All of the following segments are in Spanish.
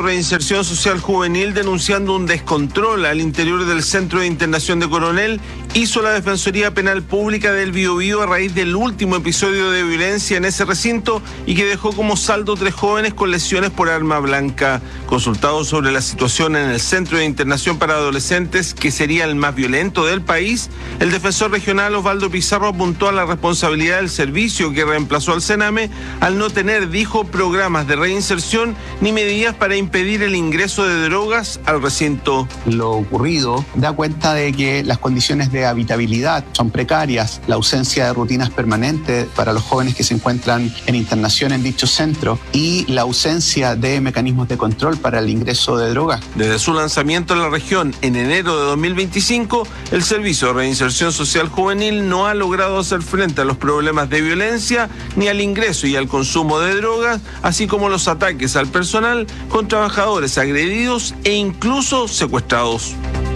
Reinserción Social Juvenil, denunciando un descontrol al interior del Centro de Internación de Coronel, hizo la Defensoría Penal Pública del Biobío a raíz del último episodio de violencia en ese recinto y que dejó como saldo 3 jóvenes con lesiones por arma blanca. Consultado sobre la situación en el Centro de Internación para Adolescentes, que sería el más violento del país, el defensor regional Osvaldo Pizarro apuntó a la responsabilidad del servicio que reemplazó al Sename al no tener, dijo, programas de reinserción ni medidas para impedir el ingreso de drogas al recinto. Lo ocurrido da cuenta de que las condiciones de habitabilidad son precarias, la ausencia de rutinas permanentes para los jóvenes que se encuentran en internación en dicho centro y la ausencia de mecanismos de control para el ingreso de drogas. Desde su lanzamiento en la región en enero de 2025, el Servicio de Reinserción Social Juvenil no ha logrado hacer frente a los problemas de violencia ni al ingreso y al consumo de drogas, así como los ataques al personal con trabajadores agredidos e incluso secuestrados.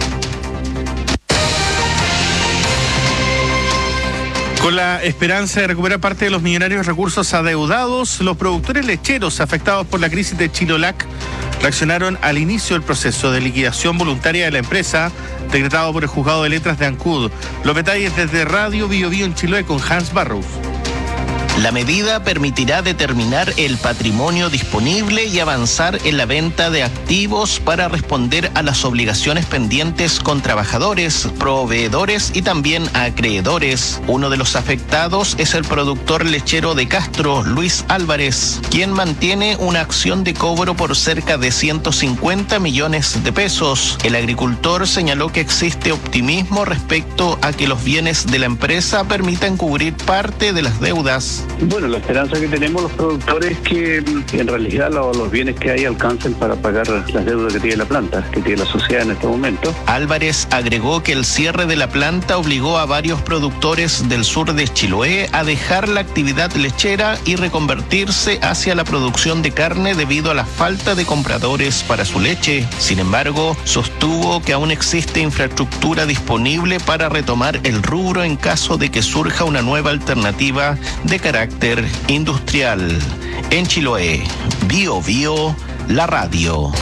Con la esperanza de recuperar parte de los millonarios recursos adeudados, los productores lecheros afectados por la crisis de Chilolac reaccionaron al inicio del proceso de liquidación voluntaria de la empresa decretado por el Juzgado de Letras de Ancud. Los detalles desde Radio Biobío en Chiloé con Hans Barrows. La medida permitirá determinar el patrimonio disponible y avanzar en la venta de activos para responder a las obligaciones pendientes con trabajadores, proveedores y también acreedores. Uno de los afectados es el productor lechero de Castro, Luis Álvarez, quien mantiene una acción de cobro por cerca de 150 millones de pesos. El agricultor señaló que existe optimismo respecto a que los bienes de la empresa permitan cubrir parte de las deudas. Bueno, la esperanza que tenemos los productores es que en realidad los bienes que hay alcancen para pagar las deudas que tiene la planta, que tiene la sociedad en este momento. Álvarez agregó que el cierre de la planta obligó a varios productores del sur de Chiloé a dejar la actividad lechera y reconvertirse hacia la producción de carne debido a la falta de compradores para su leche. Sin embargo, sostuvo que aún existe infraestructura disponible para retomar el rubro en caso de que surja una nueva alternativa de carácter industrial. En Chiloé, Biobío, la radio.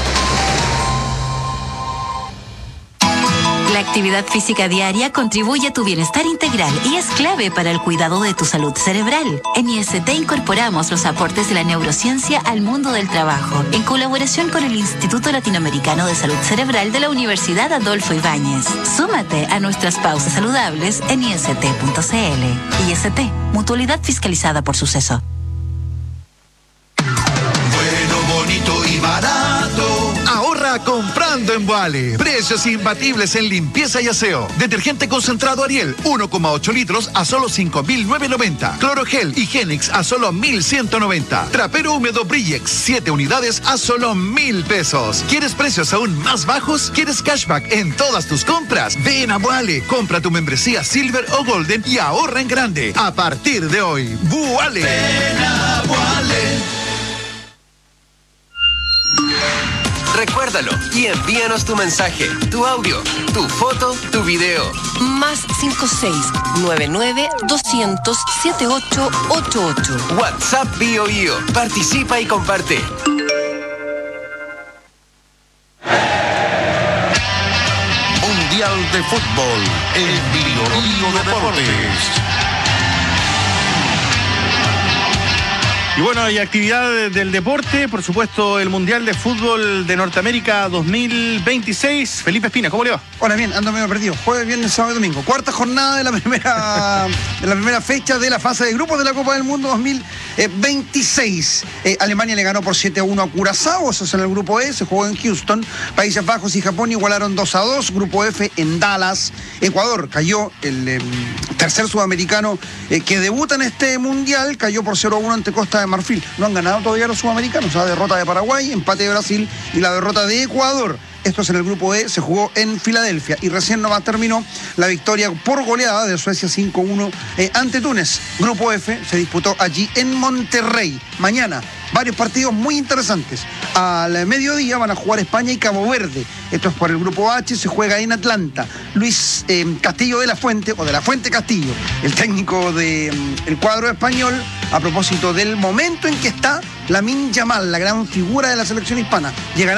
La actividad física diaria contribuye a tu bienestar integral y es clave para el cuidado de tu salud cerebral. En IST incorporamos los aportes de la neurociencia al mundo del trabajo, en colaboración con el Instituto Latinoamericano de Salud Cerebral de la Universidad Adolfo Ibáñez. Súmate a nuestras pausas saludables en ist.cl. IST, mutualidad fiscalizada por Suceso. Bueno, bonito y barato. Ahorra comprando en Boale. Precios imbatibles en limpieza y aseo. Detergente concentrado Ariel, 1,8 litros a solo 5.990. Clorogel y Genix a solo 1.190. Trapero húmedo Brillex, 7 unidades a solo 1.000 pesos. ¿Quieres precios aún más bajos? ¿Quieres cashback en todas tus compras? Ven a Boale. Compra tu membresía Silver o Golden y ahorra en grande. A partir de hoy, Boale. Ven a Boale. Recuérdalo y envíanos tu mensaje, tu audio, tu foto, tu video. Más 56-99-200-7888. WhatsApp Biobío. Participa y comparte. Mundial de Fútbol en Biobío Deportes. Y bueno, hay actividad del deporte, por supuesto, el Mundial de Fútbol de Norteamérica 2026. Felipe Espina, ¿cómo le va? Hola, bien, ando medio perdido. Jueves, viernes, sábado y domingo. Cuarta jornada de la primera fecha de la fase de grupos de la Copa del Mundo 2026. Alemania le ganó por 7-1 a Curazao, eso es en el grupo E, se jugó en Houston. Países Bajos y Japón igualaron 2-2. Grupo F en Dallas. Ecuador cayó, el tercer sudamericano que debuta en este Mundial, cayó por 0-1 ante Costa de Marfil. No han ganado todavía los sudamericanos, la derrota de Paraguay, empate de Brasil y la derrota de Ecuador. Esto es en el grupo E, se jugó en Filadelfia y recién nomás terminó la victoria por goleada de Suecia 5-1 ante Túnez. Grupo F se disputó allí en Monterrey. Mañana varios partidos muy interesantes. Al mediodía van a jugar España y Cabo Verde. Esto es por el grupo H, se juega en Atlanta. Luis Castillo de la Fuente, o de la Fuente Castillo, el técnico del cuadro español, a propósito del momento en que está Lamine Yamal, la gran figura de la selección hispana. Llegará